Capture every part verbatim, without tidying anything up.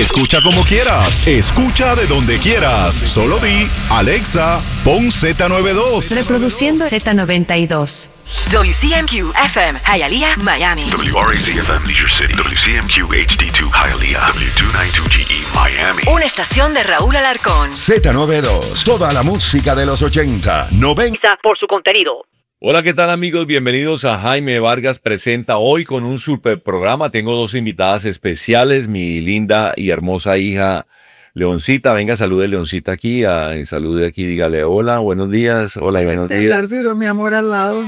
Escucha como quieras. Escucha de donde quieras. Solo di, Alexa, pon Z noventa y dos. Reproduciendo Z noventa y dos. W C M Q F M, Hialeah, Miami. W R A C F M, Leisure City. W C M Q H D dos, Hialeah. W doscientos noventa y dos G E, Miami. Una estación de Raúl Alarcón. Z noventa y dos. Toda la música de los ochenta, noventa. Por su contenido. Hola, ¿qué tal amigos? Bienvenidos a Jaime Vargas Presenta hoy con un super programa. Tengo dos invitadas especiales, mi linda y hermosa hija Leoncita. Venga, salude Leoncita aquí, a, salude aquí, dígale hola, buenos días, hola y buenos días. Arturo, mi amor, al lado.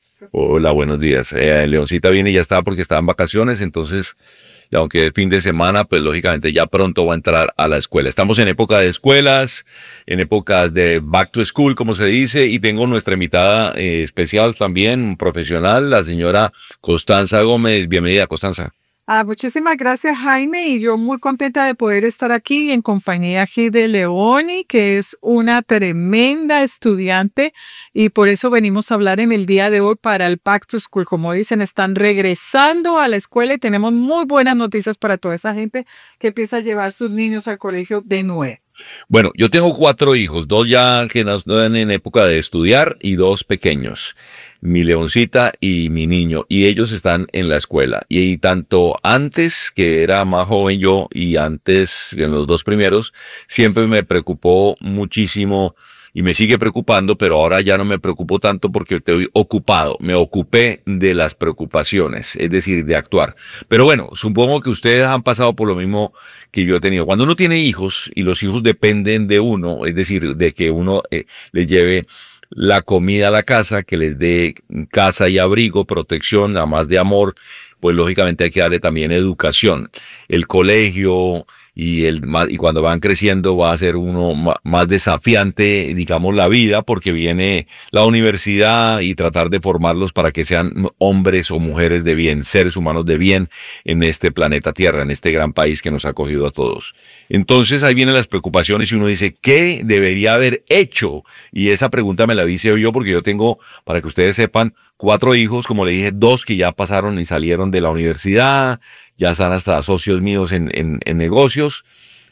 Hola, buenos días. Eh, Leoncita viene y ya está porque está en vacaciones, entonces, y aunque el fin de semana, pues lógicamente ya pronto va a entrar a la escuela. Estamos en época de escuelas, en épocas de back to school, como se dice, y tengo nuestra invitada eh, especial también, un profesional, la señora Constanza Gómez. Bienvenida, Constanza. Ah, muchísimas gracias, Jaime, y yo muy contenta de poder estar aquí en compañía aquí de Leoni, que es una tremenda estudiante, y por eso venimos a hablar en el día de hoy para el Back to School. Como dicen, están regresando a la escuela y tenemos muy buenas noticias para toda esa gente que empieza a llevar sus niños al colegio de nuevo. Bueno, yo tengo cuatro hijos, dos ya que nos dan en época de estudiar y dos pequeños, mi Leoncita y mi niño, y ellos están en la escuela. Y tanto antes, que era más joven yo, y antes, en los dos primeros, siempre me preocupó muchísimo y me sigue preocupando, pero ahora ya no me preocupo tanto porque estoy ocupado, me ocupé de las preocupaciones, es decir, de actuar. Pero bueno, supongo que ustedes han pasado por lo mismo que yo he tenido. Cuando uno tiene hijos y los hijos dependen de uno, es decir, de que uno eh, les lleve la comida a la casa, que les dé casa y abrigo, protección, además de amor, pues lógicamente hay que darle también educación. El colegio y, el, y cuando van creciendo va a ser uno más desafiante, digamos, la vida, porque viene la universidad y tratar de formarlos para que sean hombres o mujeres de bien, seres humanos de bien en este planeta Tierra, en este gran país que nos ha acogido a todos. Entonces ahí vienen las preocupaciones y uno dice, ¿qué debería haber hecho? Y esa pregunta me la hice yo porque yo tengo, para que ustedes sepan, cuatro hijos, como le dije, dos que ya pasaron y salieron de la universidad, ya están hasta socios míos en, en, en negocios,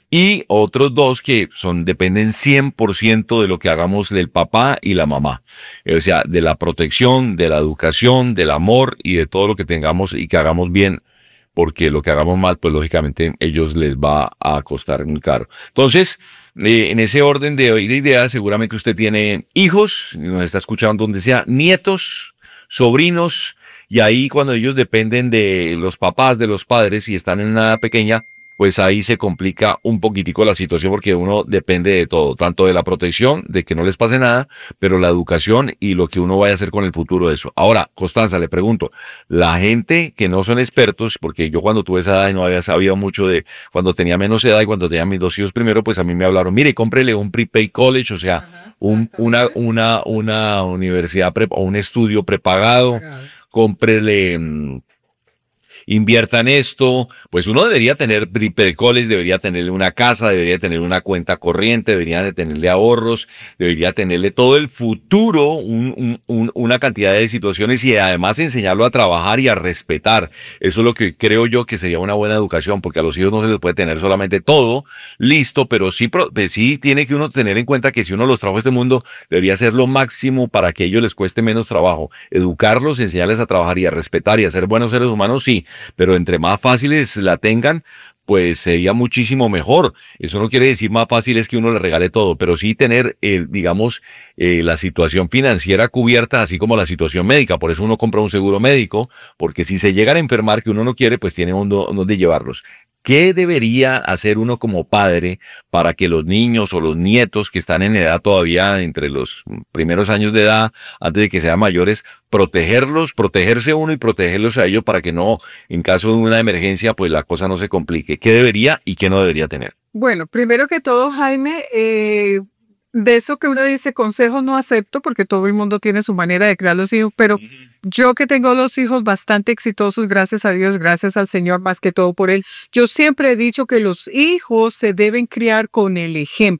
y otros dos que son, dependen cien por ciento de lo que hagamos del papá y la mamá. O sea, de la protección, de la educación, del amor y de todo lo que tengamos y que hagamos bien, porque lo que hagamos mal, pues lógicamente ellos les va a costar muy caro. Entonces, eh, en ese orden de, de ideas, seguramente usted tiene hijos, nos está escuchando donde sea, nietos, sobrinos, y ahí cuando ellos dependen de los papás, de los padres y están en una edad pequeña, pues ahí se complica un poquitico la situación porque uno depende de todo, tanto de la protección, de que no les pase nada, pero la educación y lo que uno vaya a hacer con el futuro de eso. Ahora, Constanza, le pregunto, la gente que no son expertos, porque yo cuando tuve esa edad y no había sabido mucho de cuando tenía menos edad y cuando tenía mis dos hijos primero, pues a mí me hablaron, mire, cómprele un prepaid college, o sea, Ajá, un, una, una, una universidad pre, o un estudio prepagado, cómprele... Mmm, invierta en esto, pues uno debería tener precoles, debería tenerle una casa, debería tener una cuenta corriente, debería de tenerle ahorros, debería tenerle todo el futuro, un, un, un, una cantidad de situaciones y además enseñarlo a trabajar y a respetar. Eso es lo que creo yo que sería una buena educación, porque a los hijos no se les puede tener solamente todo listo, pero sí, pues sí tiene que uno tener en cuenta que si uno los trajo a este mundo, debería hacer lo máximo para que a ellos les cueste menos trabajo. Educarlos, enseñarles a trabajar y a respetar y a ser buenos seres humanos, sí, pero entre más fáciles la tengan, pues sería muchísimo mejor. Eso no quiere decir más fácil es que uno le regale todo, pero sí tener, eh, digamos, eh, la situación financiera cubierta, así como la situación médica. Por eso uno compra un seguro médico, porque si se llegan a enfermar que uno no quiere, pues tiene dónde llevarlos. ¿Qué debería hacer uno como padre para que los niños o los nietos que están en edad todavía entre los primeros años de edad, antes de que sean mayores, protegerlos, protegerse uno y protegerlos a ellos para que no, en caso de una emergencia, pues la cosa no se complique? ¿Qué debería y qué no debería tener? Bueno, primero que todo, Jaime, eh, de eso que uno dice, consejos no acepto porque todo el mundo tiene su manera de criar los hijos, pero uh-huh. Yo que tengo dos hijos bastante exitosos, gracias a Dios, gracias al Señor, más que todo por Él, yo siempre he dicho que los hijos se deben criar con el ejemplo.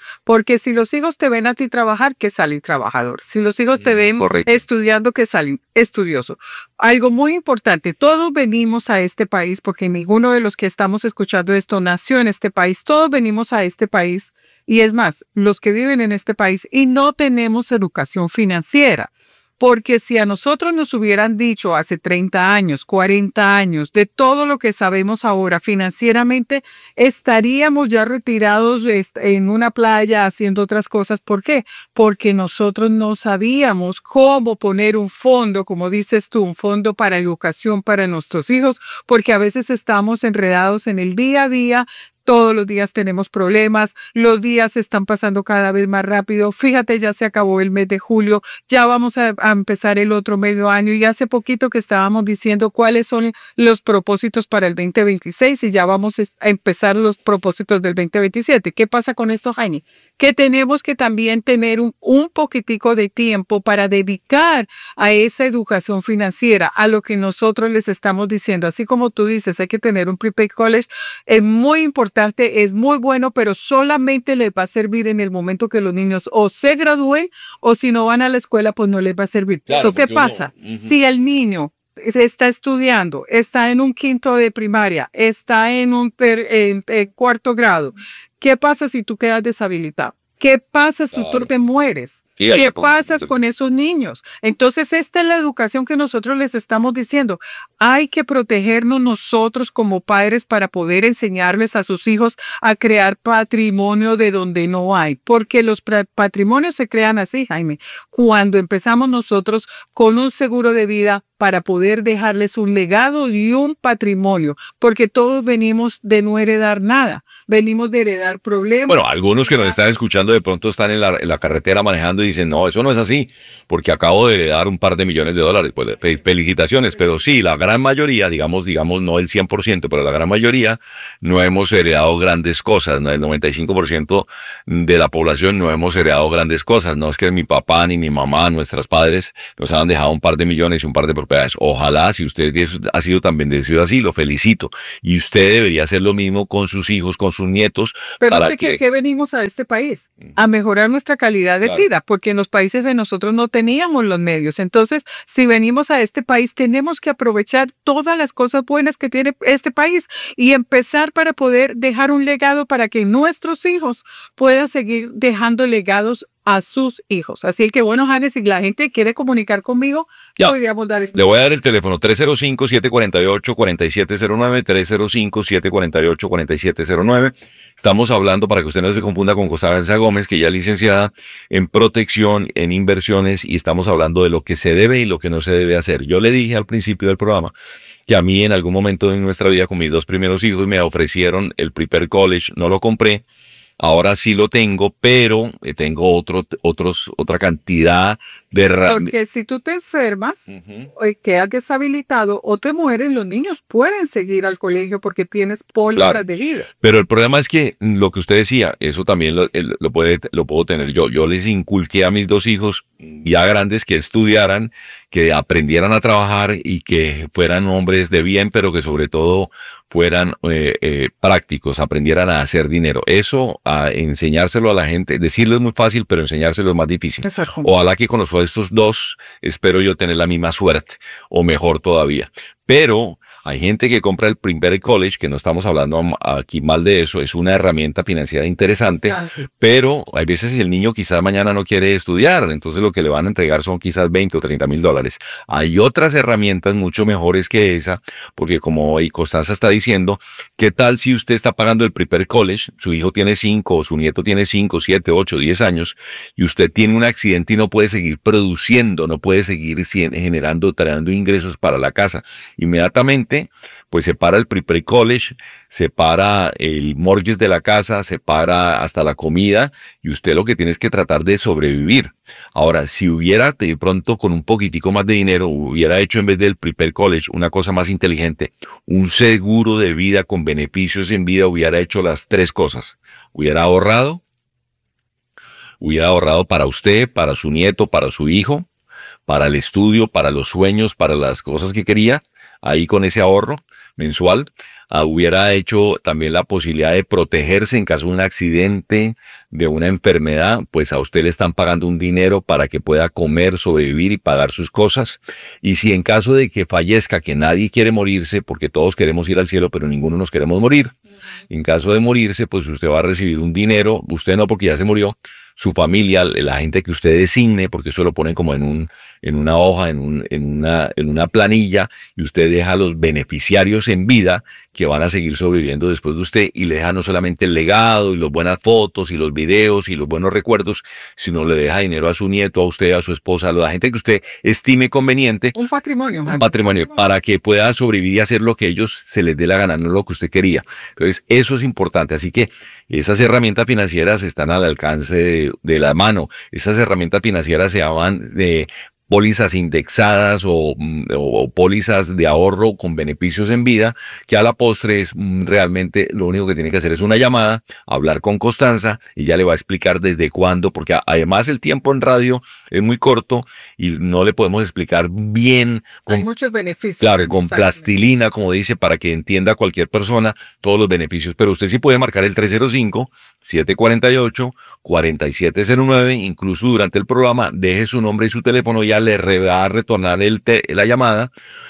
Porque si los hijos te ven a ti trabajar, que salen trabajador. Si los hijos te ven Correcto. estudiando, que salen estudioso. Algo muy importante, todos venimos a este país, porque ninguno de los que estamos escuchando esto nació en este país. Todos venimos a este país. Y es más, los que viven en este país y no tenemos educación financiera. Porque si a nosotros nos hubieran dicho hace treinta años, cuarenta años, de todo lo que sabemos ahora financieramente, estaríamos ya retirados en una playa haciendo otras cosas. ¿Por qué? Porque nosotros no sabíamos cómo poner un fondo, como dices tú, un fondo para educación para nuestros hijos, porque a veces estamos enredados en el día a día. Todos los días tenemos problemas, los días están pasando cada vez más rápido. Fíjate, ya se acabó el mes de julio, ya vamos a, a empezar el otro medio año y hace poquito que estábamos diciendo cuáles son los propósitos para el veinte veintiséis y ya vamos a empezar los propósitos del veinte veintisiete. ¿Qué pasa con esto, Jaime? Que tenemos que también tener un, un poquitico de tiempo para dedicar a esa educación financiera, a lo que nosotros les estamos diciendo. Así como tú dices, hay que tener un prepaid college, es muy importante. Es muy bueno, pero solamente les va a servir en el momento que los niños o se gradúen o si no van a la escuela, pues no les va a servir. Claro, ¿Qué pasa? Uno, uh-huh. Si el niño está estudiando, está en un quinto de primaria, está en un ter, en, en cuarto grado, ¿qué pasa si tú quedas deshabilitado? ¿Qué pasa si Claro. tú te mueres? Sí, ¿Qué pues, pasa con esos niños? Entonces, esta es la educación que nosotros les estamos diciendo. Hay que protegernos nosotros como padres para poder enseñarles a sus hijos a crear patrimonio de donde no hay. Porque los patrimonios se crean así, Jaime. Cuando empezamos nosotros con un seguro de vida para poder dejarles un legado y un patrimonio. Porque todos venimos de no heredar nada. Venimos de heredar problemas. Bueno, algunos que nos están escuchando de pronto están en la, en la carretera manejando y dicen, no, eso no es así, porque acabo de heredar un par de millones de dólares. Pues fe- felicitaciones, pero sí, la gran mayoría, digamos, digamos, no el cien por ciento, pero la gran mayoría no hemos heredado grandes cosas, ¿no? El noventa y cinco por ciento de la población no hemos heredado grandes cosas. No es que mi papá ni mi mamá, nuestros padres, nos han dejado un par de millones y un par de propiedades. Ojalá, si usted ha sido tan bendecido así, lo felicito. Y usted debería hacer lo mismo con sus hijos, con sus nietos. Pero para ¿de qué, que... qué venimos a este país? A mejorar nuestra calidad de Claro. vida, porque en los países de nosotros no teníamos los medios. Entonces, si venimos a este país, tenemos que aprovechar todas las cosas buenas que tiene este país y empezar para poder dejar un legado para que nuestros hijos puedan seguir dejando legados a sus hijos. Así que bueno, Janes, si la gente quiere comunicar conmigo, Ya. podríamos dar este. Le voy a dar el teléfono tres cero cinco, siete cuatro ocho, cuatro siete cero nueve, tres cero cinco, siete cuatro ocho, cuatro siete cero nueve. Estamos hablando, para que usted no se confunda, con Constanza Gómez, que ya es licenciada en protección, en inversiones, y estamos hablando de lo que se debe y lo que no se debe hacer. Yo le dije al principio del programa que a mí en algún momento de nuestra vida con mis dos primeros hijos me ofrecieron el prepaid college, no lo compré. Ahora sí lo tengo, pero tengo otro, otros, otra cantidad de... ra- Porque si tú te enfermas, Ujú. o quedas deshabilitado o te mueres, los niños pueden seguir al colegio porque tienes pólizas Claro. de vida. Pero el problema es que lo que usted decía, eso también lo, el- lo, puede, lo puedo tener yo. Yo les inculqué a mis dos hijos ya grandes que estudiaran, que aprendieran a trabajar y que fueran hombres de bien, pero que sobre todo fueran eh, eh, prácticos, aprendieran a hacer dinero. Eso, a enseñárselo a la gente, decirlo es muy fácil, pero enseñárselo es más difícil. Exacto. Ojalá que con los estos dos espero yo tener la misma suerte, o mejor todavía. Pero hay gente que compra el prepaid college, que no estamos hablando am- aquí mal de eso, es una herramienta financiera interesante, Claro. pero hay veces el niño quizás mañana no quiere estudiar, entonces lo que le van a entregar son quizás veinte o treinta mil dólares. Hay otras herramientas mucho mejores que esa, porque como hoy Constanza está diciendo, ¿qué tal si usted está pagando el prepaid college, su hijo tiene cinco, o su nieto tiene cinco, siete, ocho, diez años, y usted tiene un accidente y no puede seguir produciendo, no puede seguir si- generando, trayendo ingresos para la casa? Inmediatamente, pues se para el prepaid college, se para el mortgage de la casa, se para hasta la comida, y usted lo que tiene es que tratar de sobrevivir. Ahora, si hubiera de pronto con un poquitico más de dinero, hubiera hecho en vez del prepaid college una cosa más inteligente, un seguro de vida con beneficios en vida, hubiera hecho las tres cosas. Hubiera ahorrado, hubiera ahorrado para usted, para su nieto, para su hijo, para el estudio, para los sueños, para las cosas que quería, ahí con ese ahorro, mensual, uh, hubiera hecho también la posibilidad de protegerse en caso de un accidente, de una enfermedad, pues a usted le están pagando un dinero para que pueda comer, sobrevivir y pagar sus cosas. Y si en caso de que fallezca, que nadie quiere morirse, porque todos queremos ir al cielo, pero ninguno nos queremos morir, en caso de morirse, pues usted va a recibir un dinero, usted no porque ya se murió, su familia, la gente que usted designe, porque eso lo ponen como en un en una hoja, en, un, en, una, en una planilla, y usted deja a los beneficiarios en vida que van a seguir sobreviviendo después de usted, y le deja no solamente el legado y las buenas fotos y los videos y los buenos recuerdos, sino le deja dinero a su nieto, a usted, a su esposa, a la gente que usted estime conveniente. Un patrimonio. Un patrimonio, para que pueda sobrevivir y hacer lo que ellos se les dé la gana, no lo que usted quería. Entonces, eso es importante. Así que esas herramientas financieras están al alcance de, de la mano. Esas herramientas financieras se llaman de pólizas indexadas o, o pólizas de ahorro con beneficios en vida, que a la postre es realmente lo único que tiene que hacer es una llamada, hablar con Constanza y ya le va a explicar desde cuándo, porque además el tiempo en radio es muy corto y no le podemos explicar bien. Con, Hay muchos beneficios. Claro, con plastilina, como dice, para que entienda cualquier persona todos los beneficios, pero usted sí puede marcar el tres cero cinco, siete cuatro ocho, cuatro siete cero nueve, incluso durante el programa, deje su nombre y su teléfono y le va a retornar el te, la llamada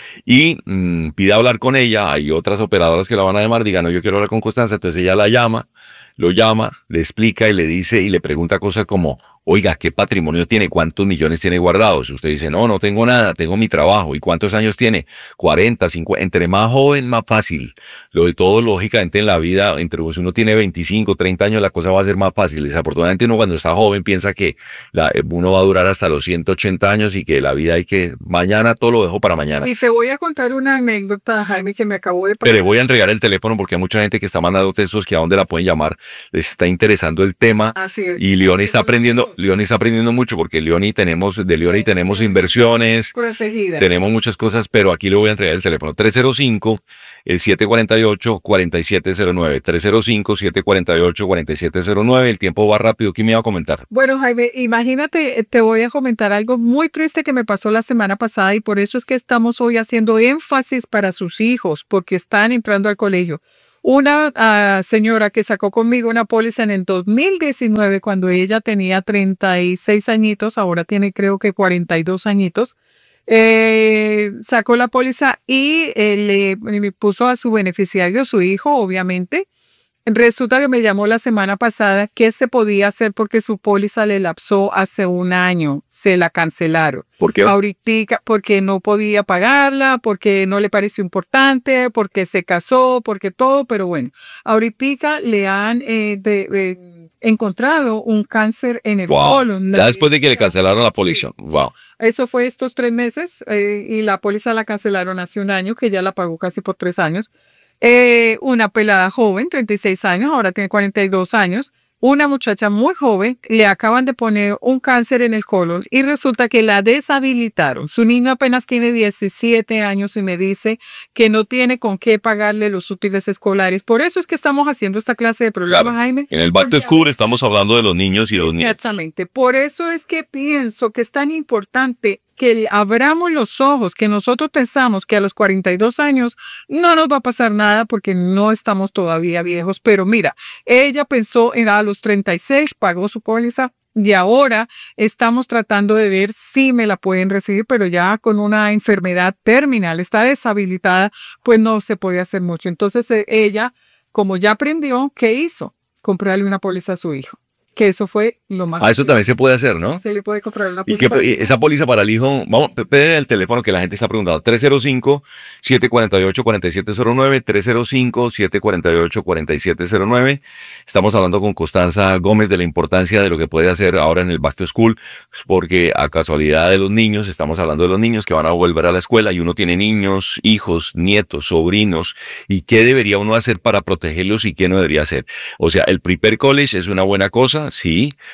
y mmm, pida hablar con ella. Hay otras operadoras que la van a llamar, digan, no, yo quiero hablar con Constanza, entonces ella la llama, lo llama, le explica y le dice y le pregunta cosas como, oiga, ¿qué patrimonio tiene? ¿Cuántos millones tiene guardados? Usted dice, no, no tengo nada, tengo mi trabajo. ¿Y cuántos años tiene? cuarenta, cincuenta, entre más joven, más fácil. Lo de todo, lógicamente, en la vida, entre si uno tiene veinticinco, treinta años, la cosa va a ser más fácil. Desafortunadamente, uno cuando está joven piensa que la, uno va a durar hasta los ciento ochenta años y que la vida hay que, mañana todo lo dejo para mañana. Y te voy a contar una anécdota, Jaime, que me acabo de pasar. Pero le voy a entregar el teléfono porque hay mucha gente que está mandando textos que a dónde la pueden llamar, les está interesando el tema. Así es. Y Leoni está aprendiendo, Leoni está aprendiendo mucho porque Leoni tenemos, de Leoni tenemos inversiones, protegida. Tenemos muchas cosas, pero aquí le voy a entregar el teléfono tres cero cinco, el siete cuatro ocho, cuatro siete cero nueve, tres cero cinco, siete cuatro ocho, cuatro siete cero nueve. El tiempo va rápido. ¿Qué me iba a comentar? Bueno, Jaime, imagínate, te voy a comentar algo muy triste que me pasó la semana pasada y por eso es que estamos hoy haciendo énfasis para sus hijos, porque están entrando al colegio. Una uh, señora que sacó conmigo una póliza en el dos mil diecinueve, cuando ella tenía treinta y seis añitos, ahora tiene creo que cuarenta y dos añitos, eh, sacó la póliza y eh, le, le puso a su beneficiario, su hijo, obviamente. Resulta que me llamó la semana pasada qué se podía hacer porque su póliza le lapsó hace un año, se la cancelaron. ¿Por qué? Ahorita, porque no podía pagarla, porque no le pareció importante, porque se casó, porque todo, pero bueno, ahorita le han eh, de, de, encontrado un cáncer en el wow. colon. Ya después de que le cancelaron la póliza. Sí. Wow. Eso fue estos tres meses eh, y la póliza la cancelaron hace un año, que ya la pagó casi por tres años. Eh, una pelada joven, treinta y seis años, ahora tiene cuarenta y dos años, una muchacha muy joven, le acaban de poner un cáncer en el colon y resulta que la deshabilitaron. Su niño apenas tiene diecisiete años y me dice que no tiene con qué pagarle los útiles escolares. Por eso es que estamos haciendo esta clase de programas, claro. Jaime. En el Back to School estamos hablando de los niños y los niños. Exactamente. Por eso es que pienso que es tan importante que abramos los ojos, que nosotros pensamos que a los cuarenta y dos años no nos va a pasar nada porque no estamos todavía viejos. Pero mira, ella pensó en a los treinta y seis, pagó su póliza y ahora estamos tratando de ver si me la pueden recibir, pero ya con una enfermedad terminal, está deshabilitada, pues no se puede hacer mucho. Entonces ella, como ya aprendió, ¿qué hizo? Comprarle una póliza a su hijo. Que eso fue lo más... Ah, eso también se puede hacer, ¿no? Se le puede comprar una ¿Y póliza. qué, esa póliza para el hijo? Vamos, pide el teléfono que la gente está preguntando. tres cero cinco, siete cuatro ocho, cuatro siete cero nueve, tres cero cinco, siete cuatro ocho, cuatro siete cero nueve. Estamos hablando con Constanza Gómez de la importancia de lo que puede hacer ahora en el Back to School, porque a casualidad de los niños, estamos hablando de los niños que van a volver a la escuela y uno tiene niños, hijos, nietos, sobrinos, y qué debería uno hacer para protegerlos y qué no debería hacer. O sea, el Prepare College es una buena cosa, sí,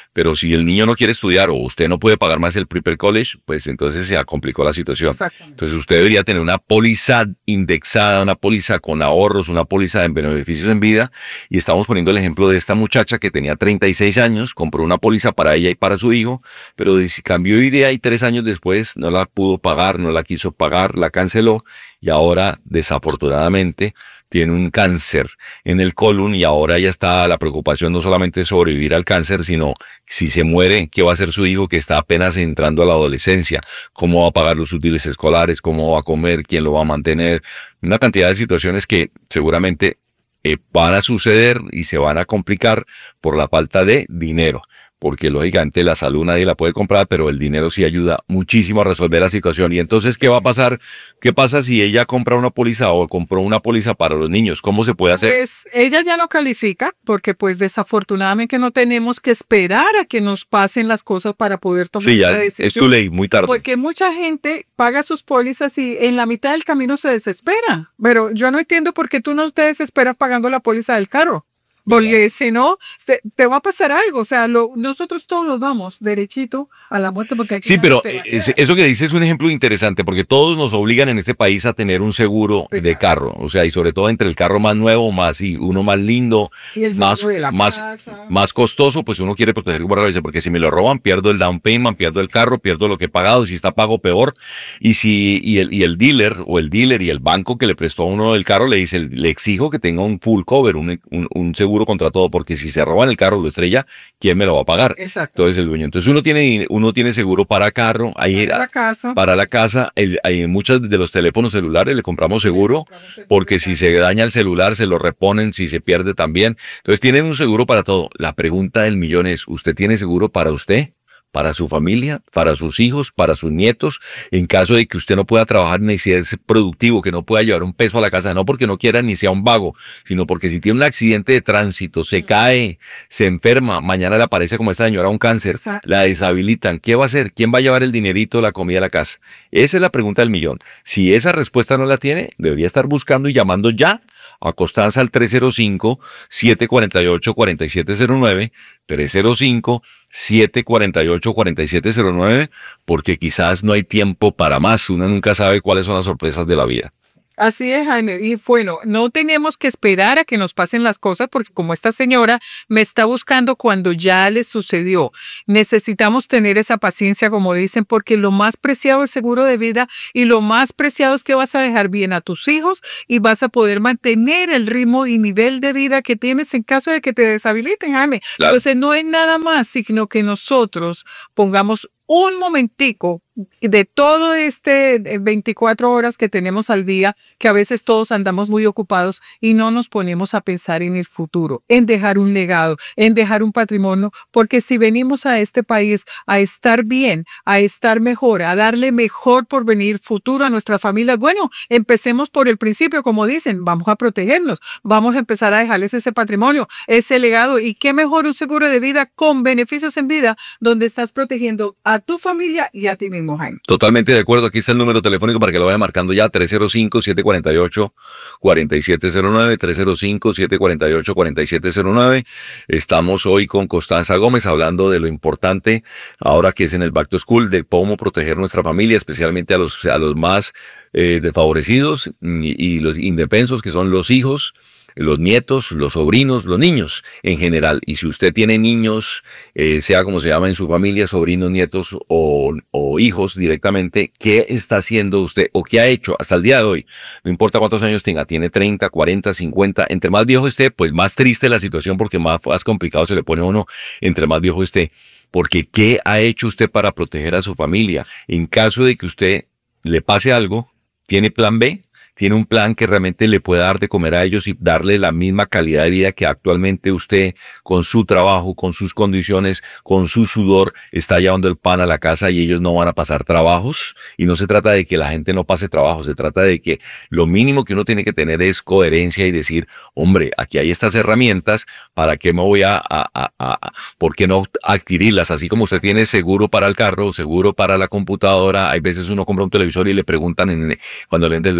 pero si el niño no quiere estudiar o usted no puede pagar más el prepare college, pues entonces se complicó la situación. Exactamente. Entonces usted debería tener una póliza indexada, una póliza con ahorros, una póliza en beneficios en vida, y estamos poniendo el ejemplo de esta muchacha que tenía treinta y seis años, compró una póliza para ella y para su hijo, pero cambió de idea y tres años después no la pudo pagar, no la quiso pagar, la canceló y ahora desafortunadamente tiene un cáncer en el colon y ahora ya está la preocupación no solamente de sobrevivir al cáncer, sino si se muere, ¿qué va a hacer su hijo que está apenas entrando a la adolescencia? ¿Cómo va a pagar los útiles escolares? ¿Cómo va a comer? ¿Quién lo va a mantener? Una cantidad de situaciones que seguramente eh, van a suceder y se van a complicar por la falta de dinero. Porque lógicamente la salud nadie la puede comprar, pero el dinero sí ayuda muchísimo a resolver la situación. Y entonces, ¿qué va a pasar? ¿Qué pasa si ella compra una póliza o compró una póliza para los niños? ¿Cómo se puede hacer? Pues ella ya no califica, porque pues desafortunadamente no tenemos que esperar a que nos pasen las cosas para poder tomar Sí, ya la decisión. es tu ley, muy tarde. Porque mucha gente paga sus pólizas y en la mitad del camino se desespera. Pero yo no entiendo por qué tú no te desesperas pagando la póliza del carro. Porque si no, te, te va a pasar algo. O sea, lo, nosotros todos vamos derechito a la muerte porque aquí Sí, pero te va a es- quedar. eso que dices es un ejemplo interesante porque todos nos obligan en este país a tener un seguro de carro. O sea, y sobre todo entre el carro más nuevo, más y uno más lindo, Y el más, seguro de la más, casa. más costoso, pues uno quiere proteger porque si me lo roban, pierdo el down payment, pierdo el carro, pierdo lo que he pagado, si está pago peor. Y si y el, y el dealer o el dealer y el banco que le prestó a uno el carro le dice, le exijo que tenga un full cover, un, un, un seguro contra todo, porque si se roban el carro o lo estrella, ¿quién me lo va a pagar? Exacto. Entonces el dueño. Entonces uno tiene, uno tiene seguro para carro, ahí Para la casa. para la casa, el- hay muchos de los teléfonos celulares le compramos seguro, porque si se daña el celular se lo reponen, si se pierde también. Entonces tienen un seguro para todo. La pregunta del millón es, ¿usted tiene seguro para usted? ¿Para su familia? ¿Para sus hijos? ¿Para sus nietos? En caso de que usted no pueda trabajar ni sea productivo, que no pueda llevar un peso a la casa, no porque no quiera ni sea un vago, sino porque si tiene un accidente de tránsito, se cae, se enferma, mañana le aparece como esta señora un cáncer, Exacto. la deshabilitan, ¿qué va a hacer? ¿Quién va a llevar el dinerito, la comida a la casa? Esa es la pregunta del millón. Si esa respuesta no la tiene, debería estar buscando y llamando ya a Constanza al tres cero cinco, siete cuatro ocho, cuatro siete cero nueve, tres cero cinco, siete cuatro ocho, cuatro siete cero nueve, porque quizás no hay tiempo para más. Uno nunca sabe cuáles son las sorpresas de la vida. Así es, Jaime. Y bueno, no tenemos que esperar a que nos pasen las cosas porque como esta señora me está buscando cuando ya le sucedió, necesitamos tener esa paciencia, como dicen, porque lo más preciado es el seguro de vida y lo más preciado es que vas a dejar bien a tus hijos y vas a poder mantener el ritmo y nivel de vida que tienes en caso de que te deshabiliten, Jaime. Claro. Entonces no es nada más, sino que nosotros pongamos un momentico de todo este eh, veinticuatro horas que tenemos al día, que a veces todos andamos muy ocupados y no nos ponemos a pensar en el futuro, en dejar un legado, en dejar un patrimonio, porque si venimos a este país a estar bien, a estar mejor, a darle mejor porvenir futuro a nuestras familias, bueno, empecemos por el principio, como dicen, vamos a protegernos, vamos a empezar a dejarles ese patrimonio, ese legado, y qué mejor un seguro de vida con beneficios en vida, donde estás protegiendo a tu familia y a ti mismo, Jaime. Totalmente de acuerdo. Aquí está el número telefónico para que lo vaya marcando ya. tres cero cinco, siete cuatro ocho, cuatro siete cero nueve. tres cero cinco, siete cuatro ocho, cuatro siete cero nueve. Estamos hoy con Constanza Gómez hablando de lo importante ahora que es en el Back to School, de cómo proteger nuestra familia, especialmente a los, a los más eh, desfavorecidos y, y los indefensos, que son los hijos, los nietos, los sobrinos, los niños en general. Y si usted tiene niños, eh, sea como se llama en su familia, sobrinos, nietos o, o hijos directamente, ¿qué está haciendo usted o qué ha hecho hasta el día de hoy? No importa cuántos años tenga, tiene treinta, cuarenta, cincuenta, entre más viejo esté, pues más triste la situación porque más, más complicado se le pone a uno entre más viejo esté. Porque ¿qué ha hecho usted para proteger a su familia? En caso de que usted le pase algo, ¿tiene plan B? Tiene un plan que realmente le pueda dar de comer a ellos y darle la misma calidad de vida que actualmente usted, con su trabajo, con sus condiciones, con su sudor, está llevando el pan a la casa y ellos no van a pasar trabajos. Y no se trata de que la gente no pase trabajo, se trata de que lo mínimo que uno tiene que tener es coherencia y decir, hombre, aquí hay estas herramientas, ¿para qué me voy a, a, a, a por qué no adquirirlas? Así como usted tiene seguro para el carro, seguro para la computadora, hay veces uno compra un televisor y le preguntan en, cuando le venden el televisor, ¿quiere un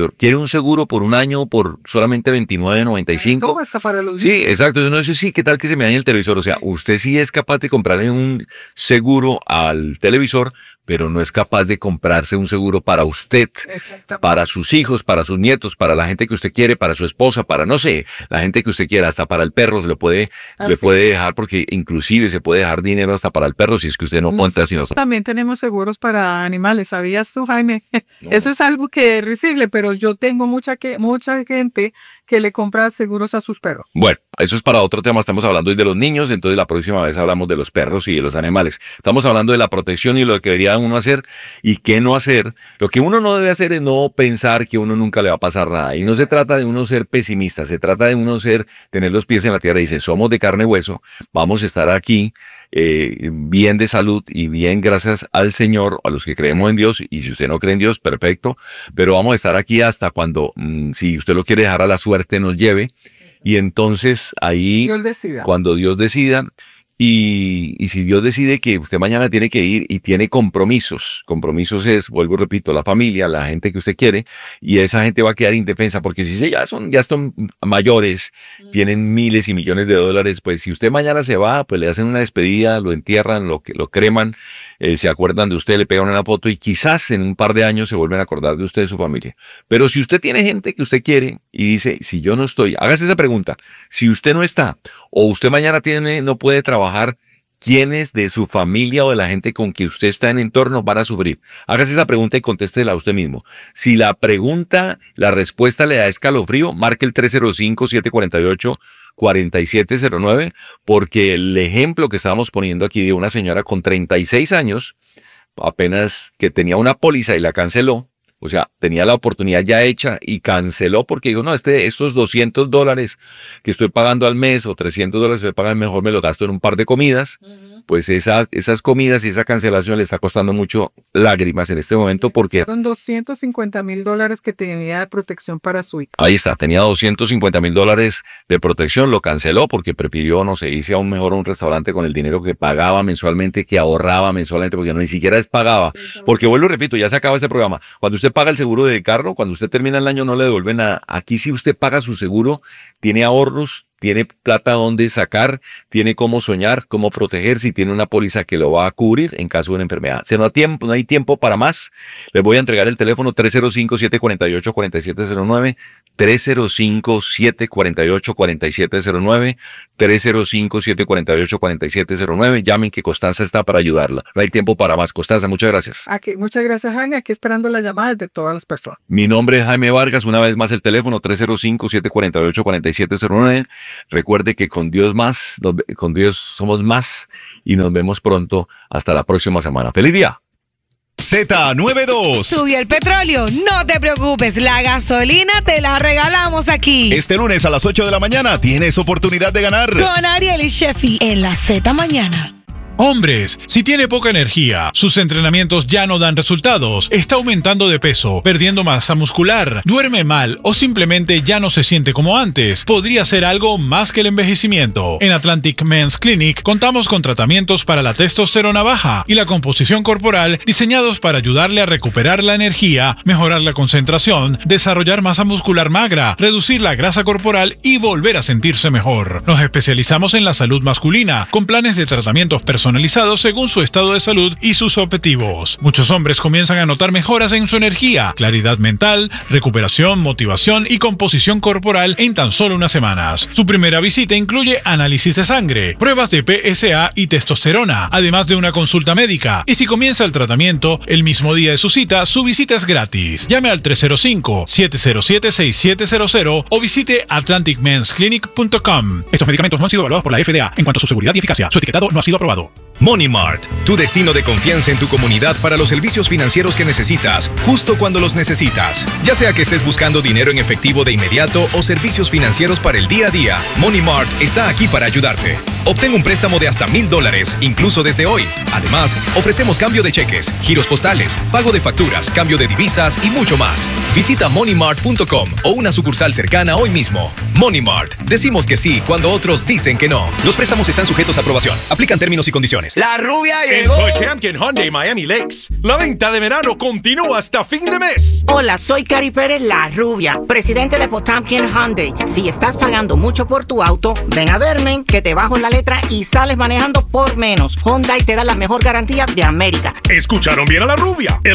un seguro por un año por solamente veintinueve noventa y cinco. Todo está para los Sí, exacto. Uno dice, sí, ¿qué tal que se me dañe el televisor? O sea, usted sí es capaz de comprarle un seguro al televisor, pero no es capaz de comprarse un seguro para usted, para sus hijos, para sus nietos, para la gente que usted quiere, para su esposa, para, no sé, la gente que usted quiera, hasta para el perro se lo puede, le puede dejar, porque inclusive se puede dejar dinero hasta para el perro si es que usted no cuenta sino. También tenemos seguros para animales, ¿sabías tú, Jaime? No. Eso es algo que es risible, pero yo tengo mucha, que, mucha gente que le compra seguros a sus perros. Bueno, eso es para otro tema. Estamos hablando hoy de los niños, entonces la próxima vez hablamos de los perros y de los animales. Estamos hablando de la protección y lo que debería uno hacer y qué no hacer. Lo que uno no debe hacer es no pensar que a uno nunca le va a pasar nada. Y no se trata de uno ser pesimista, se trata de uno ser, tener los pies en la tierra y dice, somos de carne y hueso, vamos a estar aquí eh, bien de salud y bien gracias al Señor, a los que creemos en Dios, y si usted no cree en Dios, perfecto, pero vamos a estar aquí hasta cuando, mmm, si usted lo quiere dejar a la suerte, nos lleve. Y entonces ahí, Dios decida. cuando Dios decida, y, y si Dios decide que usted mañana tiene que ir y tiene compromisos, compromisos es, vuelvo y repito, la familia, la gente que usted quiere, y esa gente va a quedar indefensa, porque si ya son, ya son mayores, mm. tienen miles y millones de dólares, pues si usted mañana se va, pues le hacen una despedida, lo entierran, lo, lo creman, eh, se acuerdan de usted, le pegan una foto y quizás en un par de años se vuelven a acordar de usted y su familia. Pero si usted tiene gente que usted quiere y dice, si yo no estoy, hágase esa pregunta, si usted no está, o usted mañana tiene, no puede trabajar, ¿quiénes de su familia o de la gente con quien usted está en entorno van a sufrir? Hágase esa pregunta y contéstela a usted mismo. Si la pregunta, la respuesta le da escalofrío, marque el tres cero cinco, siete cuatro ocho, cuatro siete cero nueve, porque el ejemplo que estábamos poniendo aquí de una señora con treinta y seis años, apenas que tenía una póliza y la canceló, o sea, tenía la oportunidad ya hecha y canceló porque dijo, no, este, estos doscientos dólares que estoy pagando al mes o trescientos dólares que estoy pagando, mejor me lo gasto en un par de comidas. Uh-huh. Pues esa, esas comidas y esa cancelación le está costando mucho lágrimas en este momento porque... Fueron doscientos cincuenta mil dólares que tenía de protección para su hija. Ahí está, tenía doscientos cincuenta mil dólares de protección, lo canceló porque prefirió, no sé, irse a un mejor a un restaurante con el dinero que pagaba mensualmente, que ahorraba mensualmente, porque no ni siquiera es pagaba. Porque vuelvo y repito, ya se acaba este programa. Cuando usted paga el seguro de carro, cuando usted termina el año no le devuelven nada. Aquí si usted paga su seguro, tiene ahorros, tiene plata donde sacar, tiene cómo soñar, cómo protegerse y tiene una póliza que lo va a cubrir en caso de una enfermedad. Si no hay tiempo, no hay tiempo para más, les voy a entregar el teléfono tres cero cinco, siete cuatro ocho, cuatro siete cero nueve, tres cero cinco, siete cuatro ocho, cuatro siete cero nueve, tres cero cinco, siete cuatro ocho, cuatro siete cero nueve. Llamen que Constanza está para ayudarla. No hay tiempo para más. Constanza, muchas gracias. Aquí, muchas gracias, Jaime. Aquí esperando las llamadas de todas las personas. Mi nombre es Jaime Vargas. Una vez más el teléfono tres cero cinco, siete cuatro ocho, cuatro siete cero nueve. Recuerde que con Dios más, con Dios somos más y nos vemos pronto. Hasta la próxima semana. ¡Feliz día! Z noventa y dos. Subió el petróleo, no te preocupes, la gasolina te la regalamos aquí. Este lunes a las ocho de la mañana tienes oportunidad de ganar con Ariel y Sheffy en la Z Mañana. Hombres, si tiene poca energía, sus entrenamientos ya no dan resultados, está aumentando de peso, perdiendo masa muscular, duerme mal o simplemente ya no se siente como antes, podría ser algo más que el envejecimiento. En Atlantic Men's Clinic contamos con tratamientos para la testosterona baja y la composición corporal diseñados para ayudarle a recuperar la energía, mejorar la concentración, desarrollar masa muscular magra, reducir la grasa corporal y volver a sentirse mejor. Nos especializamos en la salud masculina, con planes de tratamientos personalizados personalizados según su estado de salud y sus objetivos. Muchos hombres comienzan a notar mejoras en su energía, claridad mental, recuperación, motivación y composición corporal en tan solo unas semanas. Su primera visita incluye análisis de sangre, pruebas de P S A y testosterona, además de una consulta médica. Y si comienza el tratamiento el mismo día de su cita, su visita es gratis. Llame al tres cero cinco, siete cero siete, seis siete cero cero o visite atlantic mens clinic punto com. Estos medicamentos no han sido evaluados por la F D A en cuanto a su seguridad y eficacia. Su etiquetado no ha sido aprobado. Money Mart, tu destino de confianza en tu comunidad para los servicios financieros que necesitas, justo cuando los necesitas. Ya sea que estés buscando dinero en efectivo de inmediato o servicios financieros para el día a día, Money Mart está aquí para ayudarte. Obtén un préstamo de hasta mil dólares, incluso desde hoy. Además, ofrecemos cambio de cheques, giros postales, pago de facturas, cambio de divisas y mucho más. Visita money mart punto com o una sucursal cercana hoy mismo. Money Mart. Decimos que sí cuando otros dicen que no. Los préstamos están sujetos a aprobación. Aplican términos y condiciones. La rubia En llegó. Potamkin Hyundai Miami Lakes, la venta de verano continúa hasta fin de mes. Hola, soy Cari Pérez, la rubia, presidente de Potamkin Hyundai. Si estás pagando mucho por tu auto, ven a verme, que te bajo en la letra y sales manejando por menos. Hyundai te da la mejor garantía de América. ¿Escucharon bien a la rubia?